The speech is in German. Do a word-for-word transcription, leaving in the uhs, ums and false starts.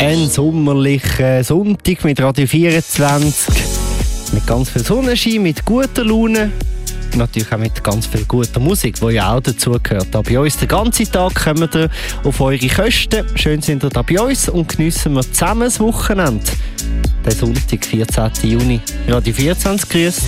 souverän sommerlichen Sonntag mit Radio vierundzwanzig. Mit ganz viel Sonnenschein, mit guter Laune. Natürlich auch mit ganz viel guter Musik, die ja auch dazugehört. Bei uns den ganzen Tag kommen wir auf eure Kosten. Schön sind ihr da bei uns und geniessen wir zusammen das Wochenende. Der Sonntag, vierzehnten Juni. Radio vierundzwanzig, grüß.